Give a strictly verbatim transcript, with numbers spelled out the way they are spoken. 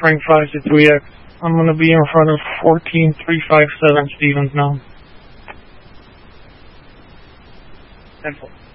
Frank five to three X. I'm going to be in front of fourteen three five seven Stevens now. ten four.